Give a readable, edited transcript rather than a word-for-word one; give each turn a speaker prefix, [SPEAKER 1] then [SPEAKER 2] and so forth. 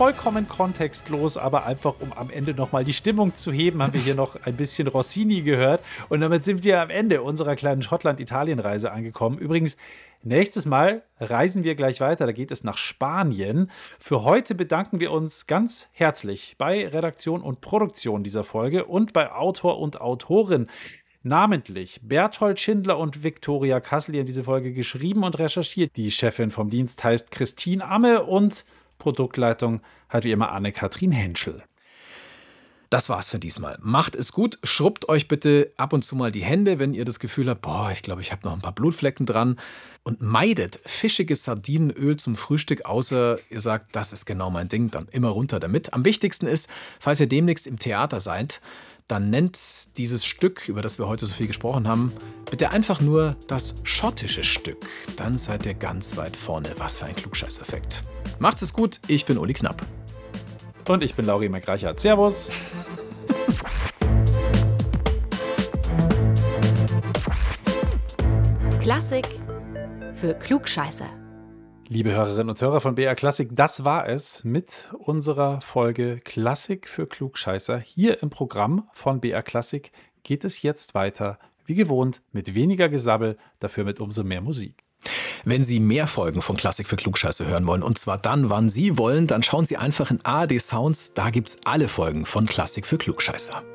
[SPEAKER 1] vollkommen kontextlos, aber einfach, um am Ende nochmal die Stimmung zu heben, haben wir hier noch ein bisschen Rossini gehört. Und damit sind wir am Ende unserer kleinen Schottland-Italien-Reise angekommen. Übrigens, nächstes Mal reisen wir gleich weiter, da geht es nach Spanien. Für heute bedanken wir uns ganz herzlich bei Redaktion und Produktion dieser Folge und bei Autor und Autorin. Namentlich Berthold Schindler und Viktoria Kassel, die haben diese Folge geschrieben und recherchiert. Die Chefin vom Dienst heißt Christine Amme und Produktleitung hat wie immer Anne-Kathrin Henschel.
[SPEAKER 2] Das war's für diesmal. Macht es gut, schrubbt euch bitte ab und zu mal die Hände, wenn ihr das Gefühl habt, ich glaube, ich habe noch ein paar Blutflecken dran. Und meidet fischiges Sardinenöl zum Frühstück, außer ihr sagt, das ist genau mein Ding, dann immer runter damit. Am wichtigsten ist, falls ihr demnächst im Theater seid, dann nennt dieses Stück, über das wir heute so viel gesprochen haben, bitte einfach nur das schottische Stück. Dann seid ihr ganz weit vorne. Was für ein Klugscheißeffekt. Macht's es gut, ich bin Uli Knapp.
[SPEAKER 1] Und ich bin Lauri McReichert. Servus.
[SPEAKER 3] Klassik für Klugscheißer.
[SPEAKER 1] Liebe Hörerinnen und Hörer von BR Klassik, das war es mit unserer Folge Klassik für Klugscheißer. Hier im Programm von BR Klassik geht es jetzt weiter, wie gewohnt, mit weniger Gesabbel, dafür mit umso mehr Musik.
[SPEAKER 2] Wenn Sie mehr Folgen von Klassik für Klugscheißer hören wollen, und zwar dann, wann Sie wollen, dann schauen Sie einfach in ARD Sounds, da gibt's alle Folgen von Klassik für Klugscheißer.